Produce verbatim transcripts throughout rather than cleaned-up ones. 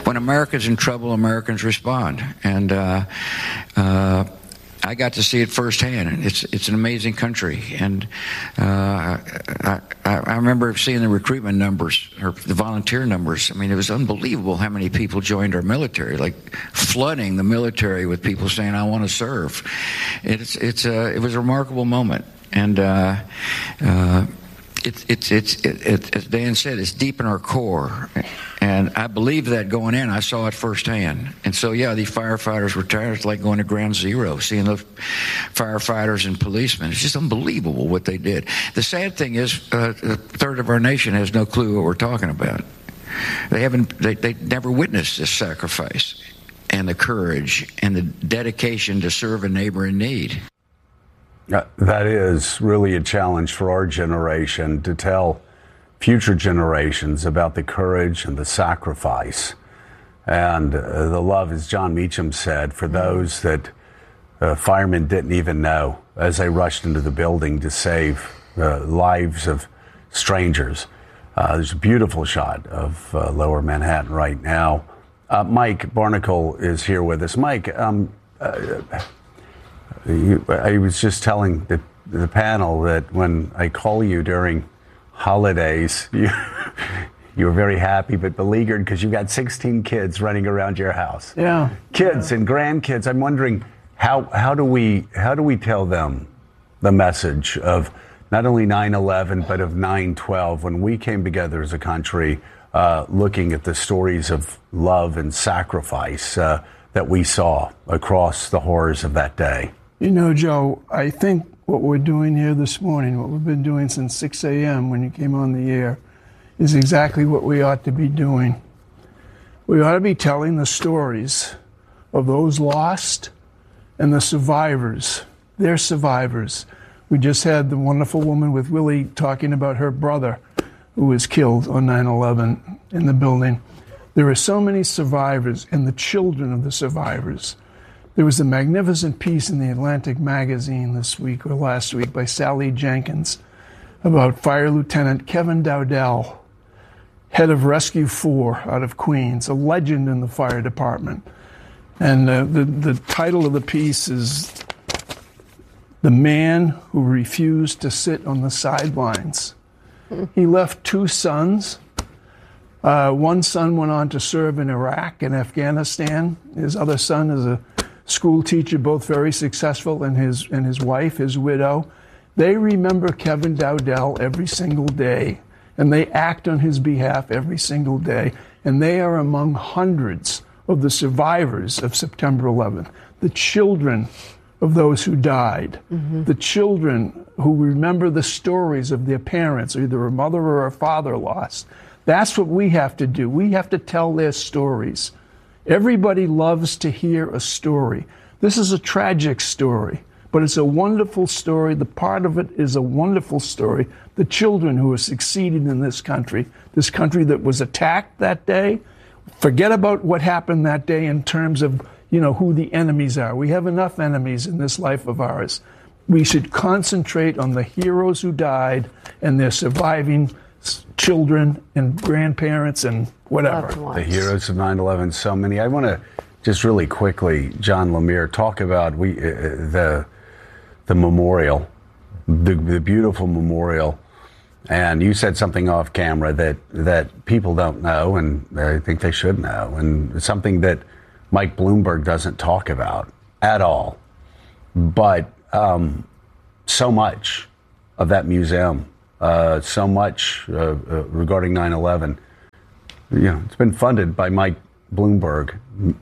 when America's in trouble, Americans respond. And uh, uh, I got to see it firsthand. It's it's an amazing country, and uh, I, I remember seeing the recruitment numbers or the volunteer numbers. I mean, it was unbelievable how many people joined our military, like flooding the military with people saying, "I want to serve." It's it's a, it was a remarkable moment, and uh, uh, it's it's it's it, it, as Dan said, it's deep in our core. And I believe that going in. I saw it firsthand. And so, yeah, these firefighters were tired. It's like going to ground zero, seeing those firefighters and policemen. It's just unbelievable what they did. The sad thing is uh, a third of our nation has no clue what we're talking about. They haven't, they, they never witnessed this sacrifice and the courage and the dedication to serve a neighbor in need. Uh, that is really a challenge for our generation to tell future generations about the courage and the sacrifice and uh, the love, as John Meacham said, for those that uh, firemen didn't even know as they rushed into the building to save uh, lives of strangers. Uh, there's a beautiful shot of uh, Lower Manhattan right now. Uh, Mike Barnicle is here with us. Mike, um, uh, you, I was just telling the, the panel that when I call you during holidays, you you were very happy but beleaguered because you got sixteen kids running around your house. Yeah, kids yeah. and grandkids. I'm wondering how how do we how do we tell them the message of not only nine eleven but of nine twelve when we came together as a country, uh, looking at the stories of love and sacrifice uh, that we saw across the horrors of that day. You know, Joe, I think what we're doing here this morning, what we've been doing since six a.m. when you came on the air, is exactly what we ought to be doing. We ought to be telling the stories of those lost and the survivors. They're survivors. We just had the wonderful woman with Willie talking about her brother who was killed on nine eleven in the building. There are so many survivors and the children of the survivors. There was a magnificent piece in the Atlantic magazine this week or last week by Sally Jenkins about Fire Lieutenant Kevin Dowdell, head of Rescue four out of Queens, a legend in the fire department. And uh, the, the title of the piece is "The Man Who Refused to Sit on the Sidelines." He left two sons. Uh, one son went on to serve in Iraq and Afghanistan. His other son is a school teacher, both very successful, and his and his wife, his widow. They remember Kevin Dowdell every single day, and they act on his behalf every single day. And they are among hundreds of the survivors of September eleventh, the children of those who died, mm-hmm. the children who remember the stories of their parents, either a mother or a father lost. That's what we have to do. We have to tell their stories. Everybody loves to hear a story. This is a tragic story, but it's a wonderful story. The part of it is a wonderful story. The children who are succeeding in this country, this country that was attacked that day, forget about what happened that day in terms of, you know, who the enemies are. We have enough enemies in this life of ours. We should concentrate on the heroes who died and their surviving children and grandparents and whatever. The heroes of nine eleven, so many. I want to just really quickly, John Lemire, talk about we uh, the the memorial, the, the beautiful memorial. And you said something off camera that, that people don't know, and I think they should know, and something that Mike Bloomberg doesn't talk about at all. But um, so much of that museum, Uh, so much uh, uh, regarding nine eleven. You know, it's been funded by Mike Bloomberg,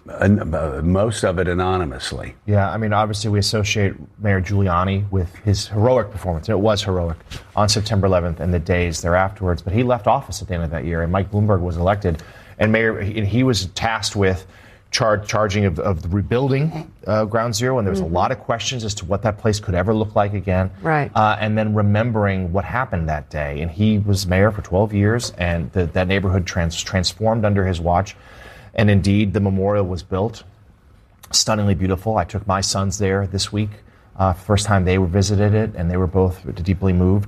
uh, most of it anonymously. Yeah, I mean, obviously we associate Mayor Giuliani with his heroic performance. It was heroic on September eleventh and the days thereafterwards, but he left office at the end of that year, and Mike Bloomberg was elected. And Mayor, he, he was tasked with Char- charging of, of the rebuilding uh, Ground Zero, and there was mm-hmm. a lot of questions as to what that place could ever look like again. Right. Uh, and then remembering what happened that day. And he was mayor for twelve years, and the, that neighborhood trans- transformed under his watch. And indeed, the memorial was built. Stunningly beautiful. I took my sons there this week. Uh, first time they were visited it, and they were both deeply moved.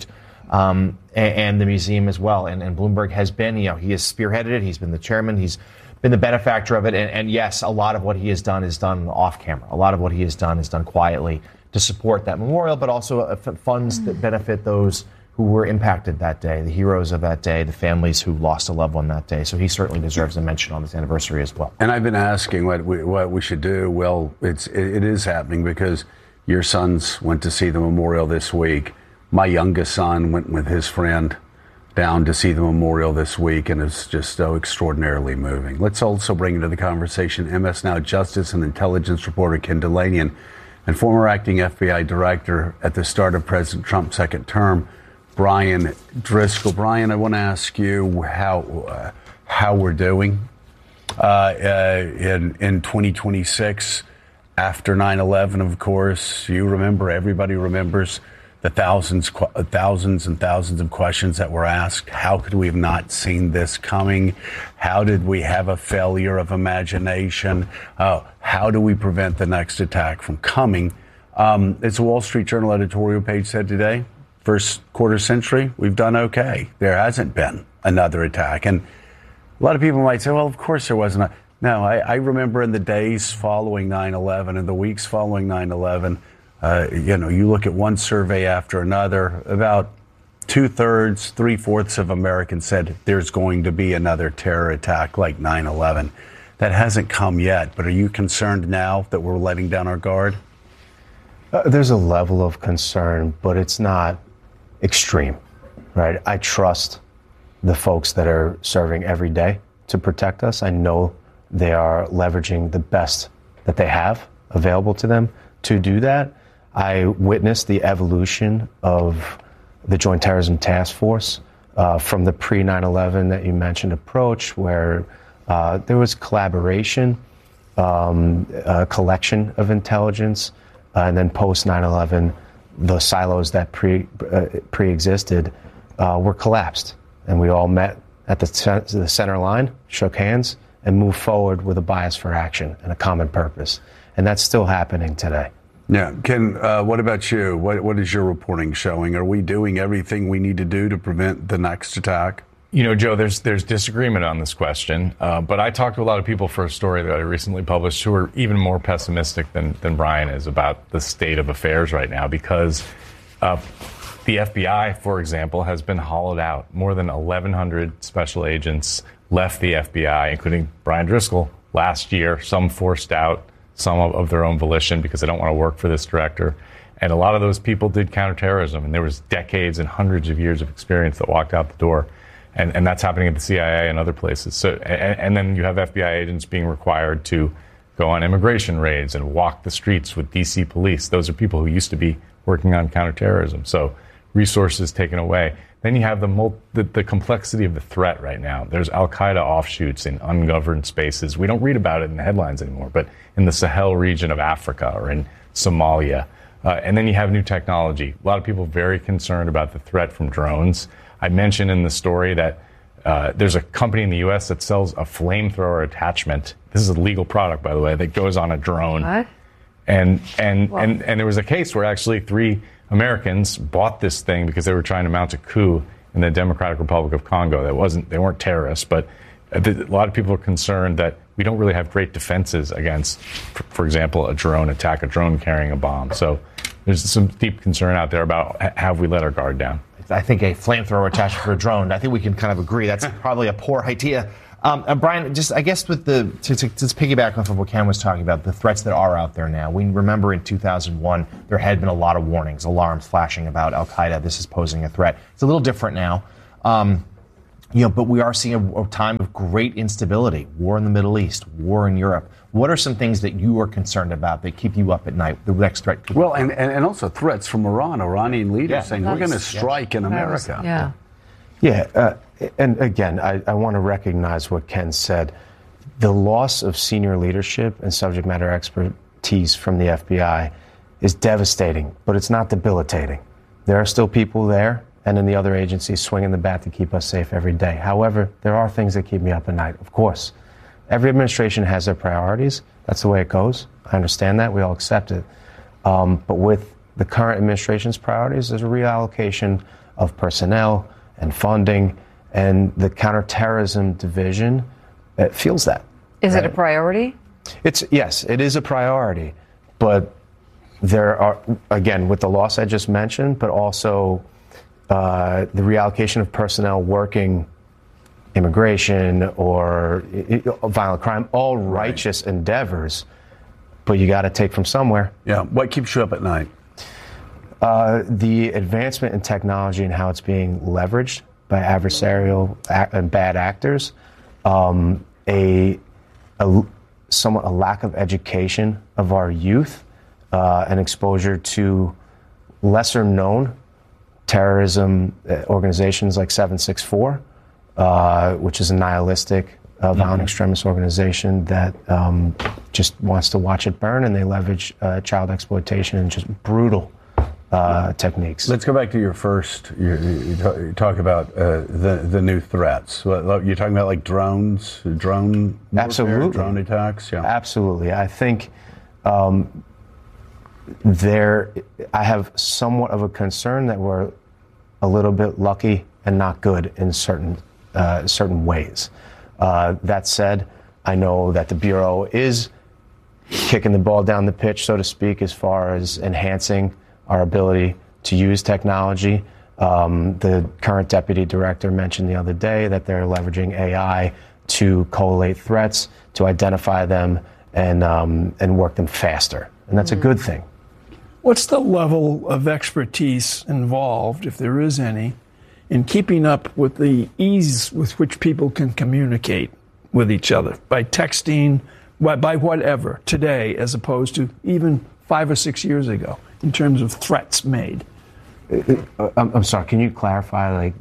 um, and, and the museum as well. And, and Bloomberg has been, you know, he has spearheaded it. He's been the chairman. He's been the benefactor of it. And, and yes, a lot of what he has done is done off camera. A lot of what he has done is done quietly to support that memorial, but also uh, funds that benefit those who were impacted that day, the heroes of that day, the families who lost a loved one that day. So he certainly deserves a mention on this anniversary as well. And I've been asking what we, what we should do. Well, it's it, it is happening because your sons went to see the memorial this week. My youngest son went with his friend down to see the memorial this week, and it's just so extraordinarily moving. Let's also bring into the conversation M S Now Justice and Intelligence reporter Ken Dilanian and former acting F B I director at the start of President Trump's second term, Brian Driscoll. Brian, I want to ask you how uh, how we're doing uh, uh, in in twenty twenty-six after nine eleven. Of course, you remember. Everybody remembers the thousands, thousands and thousands of questions that were asked. How could we have not seen this coming? How did we have a failure of imagination? Uh, how do we prevent the next attack from coming? Um, as the Wall Street Journal editorial page said today, first quarter century, we've done okay. There hasn't been another attack. And a lot of people might say, well, of course there wasn't. A, no, I, I remember in the days following nine eleven and the weeks following nine eleven, uh, you know, you look at one survey after another, about two-thirds, three-fourths of Americans said there's going to be another terror attack like nine eleven. That hasn't come yet, but are you concerned now that we're letting down our guard? Uh, there's a level of concern, but it's not extreme, right? I trust the folks that are serving every day to protect us. I know they are leveraging the best that they have available to them to do that. I witnessed the evolution of the Joint Terrorism Task Force uh, from the pre nine eleven that you mentioned approach, where uh, there was collaboration, um, a collection of intelligence, uh, and then post nine eleven, the silos that pre uh, pre-existed uh, were collapsed, and we all met at the, cent- the center line, shook hands, and moved forward with a bias for action and a common purpose. And that's still happening today. Yeah. Ken, uh, what about you? What, what is your reporting showing? Are we doing everything we need to do to prevent the next attack? You know, Joe, there's there's disagreement on this question, uh, but I talked to a lot of people for a story that I recently published who are even more pessimistic than, than Brian is about the state of affairs right now, because uh, the F B I, for example, has been hollowed out. More than eleven hundred special agents left the F B I, including Brian Driscoll, last year, some forced out, some of, of their own volition because they don't want to work for this director. And a lot of those people did counterterrorism, and there was decades and hundreds of years of experience that walked out the door. And, and that's happening at the C I A and other places. So, and, and then you have F B I agents being required to go on immigration raids and walk the streets with D C police. Those are people who used to be working on counterterrorism. So resources taken away. Then you have the, mul- the the complexity of the threat right now. There's Al-Qaeda offshoots in ungoverned spaces. We don't read about it in the headlines anymore, but in the Sahel region of Africa or in Somalia. Uh, and then you have new technology. A lot of people very concerned about the threat from drones. I mentioned in the story that uh, there's a company in the U S that sells a flamethrower attachment. This is a legal product, by the way, that goes on a drone. What? And and, and and there was a case where actually three Americans bought this thing because they were trying to mount a coup in the Democratic Republic of Congo. That wasn't they weren't terrorists, but a lot of people are concerned that we don't really have great defenses against, for, for example, a drone attack, a drone carrying a bomb. So there's some deep concern out there about have we let our guard down. I think a flamethrower attached for a drone, I think we can kind of agree that's probably a poor idea. Um, uh, Brian, just I guess with the to, to, to piggyback off of what Ken was talking about, the threats that are out there now. We remember in two thousand one, there had been a lot of warnings, alarms flashing about Al-Qaeda. This is posing a threat. It's a little different now. Um, you know, but we are seeing a, a time of great instability, war in the Middle East, war in Europe. What are some things that you are concerned about that keep you up at night? The next threat could Well, and, and, and also threats from Iran, Iranian leaders Yeah. saying we're going to strike in America. Yeah. Yeah, uh, and again, I, I want to recognize what Ken said. The loss of senior leadership and subject matter expertise from the F B I is devastating, but it's not debilitating. There are still people there and in the other agencies swinging the bat to keep us safe every day. However, there are things that keep me up at night, of course. Every administration has their priorities. That's the way it goes. I understand that. We all accept it. Um, but with the current administration's priorities, there's a reallocation of personnel and funding, and the counterterrorism division uh, feels that. Is right? it a priority? It's yes, it is a priority, but there are, again, with the loss I just mentioned, but also uh, the reallocation of personnel working immigration or uh, violent crime, all righteous right. endeavors, but you got to take from somewhere. Yeah. What keeps you up at night? Uh, the advancement in technology and how it's being leveraged by adversarial act- and bad actors, um, a, a somewhat a lack of education of our youth, uh, and exposure to lesser known terrorism organizations like seven six four, uh, which is a nihilistic, uh, violent mm-hmm. extremist organization that um, just wants to watch it burn, and they leverage uh, child exploitation and just brutal uh, techniques. Let's go back to your first. You, you, talk, you talk about uh, the the new threats. What, you're talking about like drones, drone warfare, absolutely drone attacks. Yeah, absolutely. I think um, there. I have somewhat of a concern that we're a little bit lucky and not good in certain uh, certain ways. Uh, that said, I know that the Bureau is kicking the ball down the pitch, so to speak, as far as enhancing our ability to use technology. Um, the current deputy director mentioned the other day that they're leveraging A I to collate threats, to identify them, and um, and work them faster. And that's mm-hmm. a good thing. What's the level of expertise involved, if there is any, in keeping up with the ease with which people can communicate with each other by texting, by, by whatever, today, as opposed to even five or six years ago, in terms of threats made? I'm, I'm sorry, can you clarify? Like,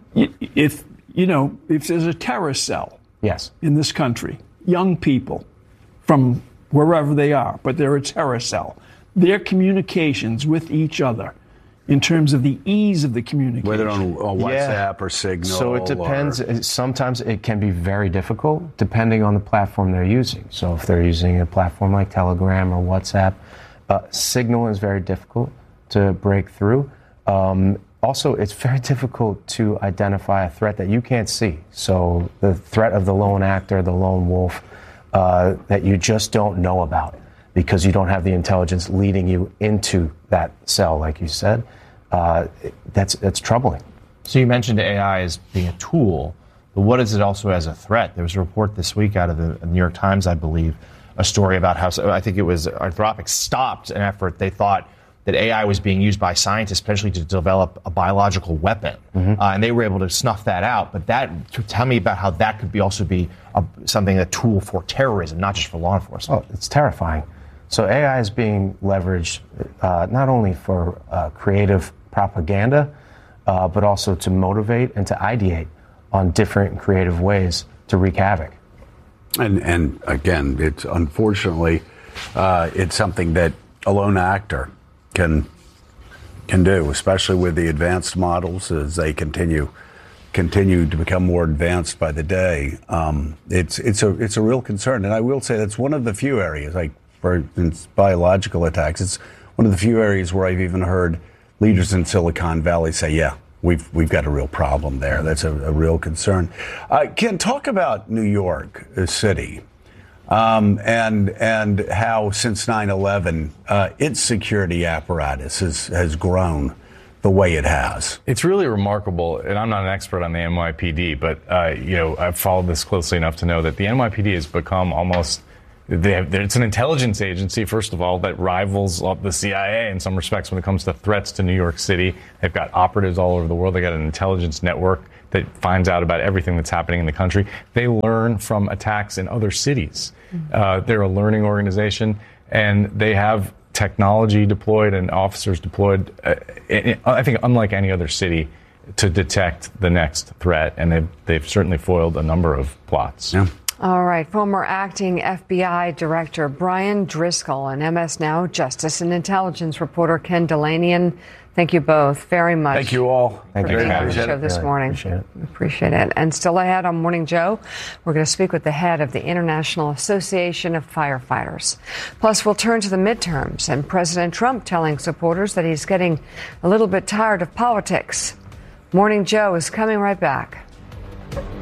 if, you know, if there's a terrorist cell yes. in this country, young people from wherever they are, but they're a terrorist cell, their communications with each other, in terms of the ease of the communication. Whether on, on WhatsApp yeah. or Signal. So it depends. Or... Sometimes it can be very difficult depending on the platform they're using. So if they're using a platform like Telegram or WhatsApp, uh, Signal is very difficult to break through. Um, also, it's very difficult to identify a threat that you can't see. So the threat of the lone actor, the lone wolf, uh, that you just don't know about, because you don't have the intelligence leading you into that cell, like you said. Uh, that's that's troubling. So you mentioned A I as being a tool, but what is it also as a threat? There was a report this week out of the New York Times, I believe, a story about how, I think it was Anthropic stopped an effort. They thought that A I was being used by scientists, especially to develop a biological weapon. Mm-hmm. Uh, and they were able to snuff that out. But that, tell me about how that could be also be a, something, a tool for terrorism, not just for law enforcement. Oh, it's terrifying. So A I is being leveraged uh, not only for uh, creative propaganda, uh, but also to motivate and to ideate on different creative ways to wreak havoc. And and again, it's unfortunately uh, it's something that a lone actor can can do, especially with the advanced models as they continue continue to become more advanced by the day. Um, it's it's a it's a real concern, and I will say that's one of the few areas, like for instance, biological attacks. It's one of the few areas where I've even heard leaders in Silicon Valley say, "Yeah, we've we've got a real problem there. That's a, a real concern." Uh, Ken, talk about New York City um, and and how since nine eleven uh, its security apparatus has has grown the way it has. It's really remarkable, and I'm not an expert on the N Y P D, but uh, you know, I've followed this closely enough to know that the N Y P D has become almost They have, it's an intelligence agency, first of all, that rivals the C I A in some respects when it comes to threats to New York City. They've got operatives all over the world. They've got an intelligence network that finds out about everything that's happening in the country. They learn from attacks in other cities. Mm-hmm. Uh, they're a learning organization, and they have technology deployed and officers deployed, uh, in, I think, unlike any other city, to detect the next threat. And they've, they've certainly foiled a number of plots. Yeah. All right. Former acting F B I Director Brian Driscoll and M S Now Justice and Intelligence reporter Ken Dilanian, thank you both very much. Thank you all. Thank you for being on the show this morning. Appreciate it. Appreciate it. And still ahead on Morning Joe, we're going to speak with the head of the International Association of Firefighters. Plus, we'll turn to the midterms and President Trump telling supporters that he's getting a little bit tired of politics. Morning Joe is coming right back.